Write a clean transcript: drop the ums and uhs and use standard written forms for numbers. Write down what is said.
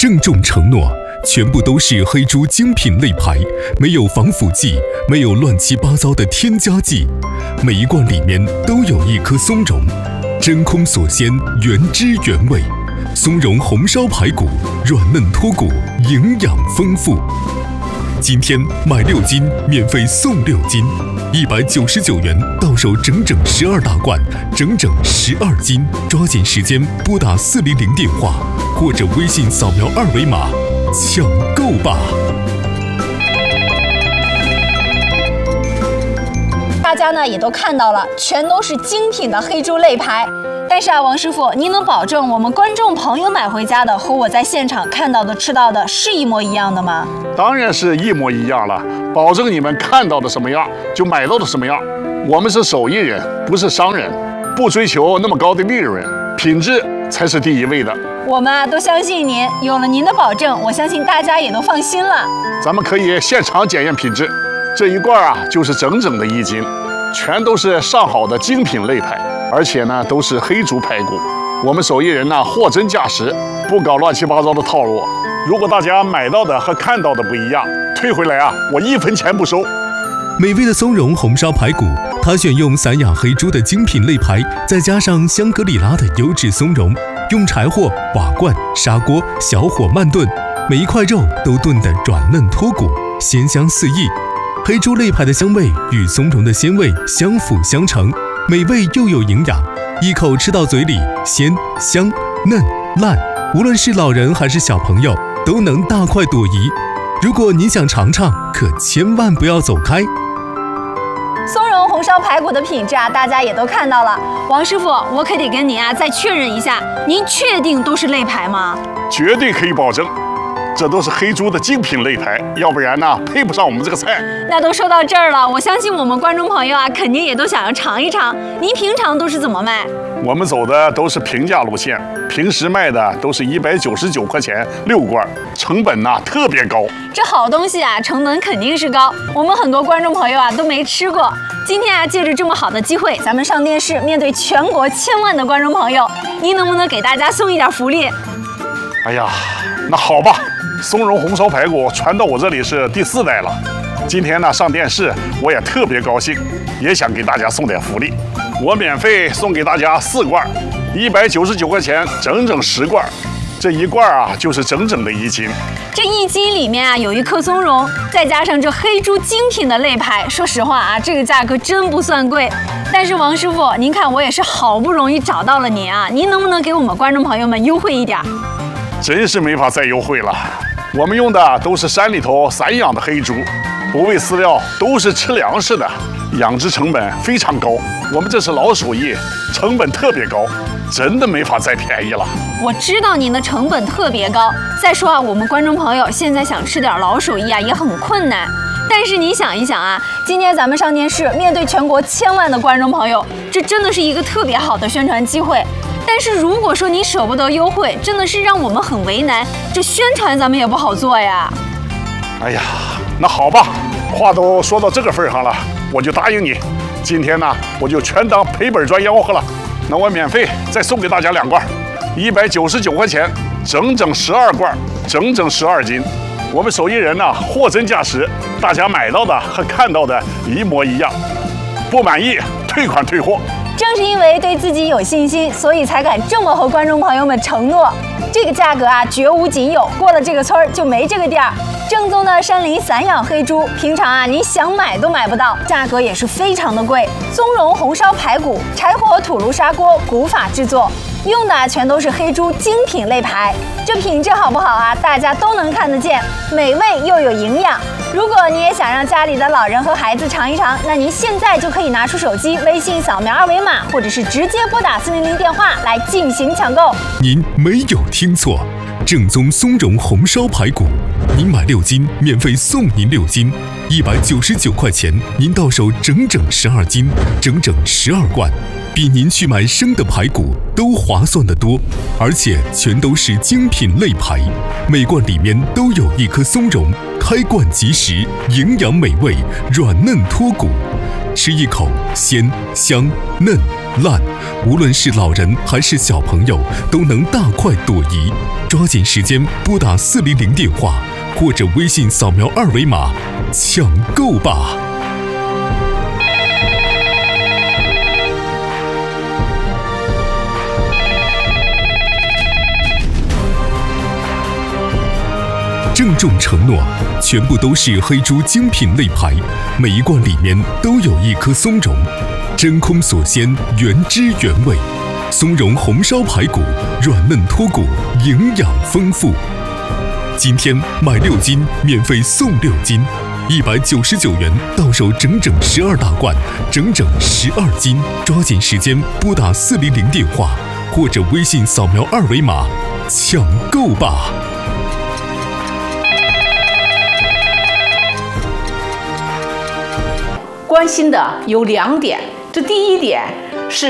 郑重承诺，全部都是黑猪精品肋排，没有防腐剂，没有乱七八糟的添加剂。每一罐里面都有一颗松茸，真空锁鲜，原汁原味。松茸红烧排骨，软嫩脱骨，营养丰富。今天买6斤免费送6斤，199元到手整整12大罐，整整12斤。抓紧时间拨打400电话或者微信扫描2维码抢购吧。 大家呢也都看到了，全都是精品的黑猪肋排。但是啊，王师傅，您能保证我们观众朋友买回家的和我在现场看到的、吃到的是一模一样的吗？ 当然是一模一样了，保证你们看到的什么样就买到的什么样。我们是手艺人，不是商人，不追求那么高的利润，品质才是第一位的。 我们啊都相信您，有了您的保证，我相信大家也都放心了。 咱们可以现场检验品质，这一罐啊就是整整的1斤，全都是上好的精品肋排。而且呢，都是黑猪排骨。我们手艺人呢，货真价实，不搞乱七八糟的套路。如果大家买到的和看到的不一样，退回来啊，我1分钱不收。 美味的松茸红烧排骨，它选用散养黑猪的精品肋排，再加上香格里拉的优质松茸，用柴火、瓦罐、砂锅小火慢炖，每一块肉都炖得软嫩脱骨，鲜香四溢。黑猪肋排的香味与松茸的鲜味相辅相成。美味又有营养，一口吃到嘴里，鲜香嫩烂，无论是老人还是小朋友，都能大快朵颐。如果你想尝尝，可千万不要走开。 松茸红烧排骨的品质啊，大家也都看到了。王师傅，我可得跟您啊再确认一下，您确定都是肋排吗？ 绝对可以保证。这都是黑猪的精品肋排，要不然呢配不上我们这个菜。 那都说到这儿了，我相信我们观众朋友啊，肯定也都想要尝一尝。您平常都是怎么卖？ 我们走的都是平价路线，平时卖的都是199块钱6罐，成本呢特别高。 这好东西啊，成本肯定是高。我们很多观众朋友啊都没吃过。今天啊，借着这么好的机会，咱们上电视，面对全国千万的观众朋友，您能不能给大家送一点福利？ 哎呀，那好吧。松茸红烧排骨传到我这里是第4代了，今天呢上电视，我也特别高兴，也想给大家送点福利。我免费送给大家4罐，199块钱，整整10罐。这一罐啊就是整整的1斤。 这1斤里面啊有1颗松茸，再加上这黑猪精品的肋排，说实话啊，这个价格真不算贵。但是王师傅，您看我也是好不容易找到了您啊，您能不能给我们观众朋友们优惠一点？ 真是没法再优惠了。我们用的都是山里头散养的黑猪，不喂饲料，都是吃粮食的，养殖成本非常高。我们这是老手艺，成本特别高，真的没法再便宜了。 我知道您的成本特别高，再说啊，我们观众朋友现在想吃点老手艺啊，也很困难。但是你想一想啊，今天咱们上电视，面对全国千万的观众朋友，这真的是一个特别好的宣传机会。但是如果说你舍不得优惠，真的是让我们很为难，这宣传咱们也不好做呀。 哎呀，那好吧，话都说到这个份上了，我就答应你。今天呢，我就全当赔本赚吆喝了。那我免费再送给大家2罐，199块钱，整整12罐，整整12斤。我们手艺人呢，货真价实，大家买到的和看到的一模一样。不满意，退款退货。 正是因为对自己有信心，所以才敢这么和观众朋友们承诺。这个价格啊，绝无仅有，过了这个村儿就没这个店儿。正宗的山林散养黑猪，平常啊您想买都买不到，价格也是非常的贵。松茸红烧排骨，柴火土炉砂锅古法制作，用的全都是黑猪精品肋排。这品质好不好啊？大家都能看得见，美味又有营养。如果你也想让家里的老人和孩子尝一尝，那您现在就可以拿出手机，微信扫描2维码，或者是直接拨打400电话来进行抢购。 您没有听错，正宗松茸红烧排骨，您买6斤免费送您6斤，199块钱，您到手整整12斤，整整12罐，比您去买生的排骨都划算得多，而且全都是精品肋排，每罐里面都有1颗松茸，开罐即食，营养美味，软嫩脱骨，吃一口鲜香嫩烂，无论是老人还是小朋友都能大快朵颐。抓紧时间拨打400电话，或者微信扫描2维码，抢购吧！郑重承诺，全部都是黑猪精品肋排，每一罐里面都有一颗松茸，真空锁鲜，原汁原味。松茸红烧排骨，软嫩脱骨，营养丰富。今天买6斤，免费送6斤，199元到手整整12大罐，整整12斤。抓紧时间拨打400电话，或者微信扫描2维码，抢购吧！ 关心的有2点，这第一点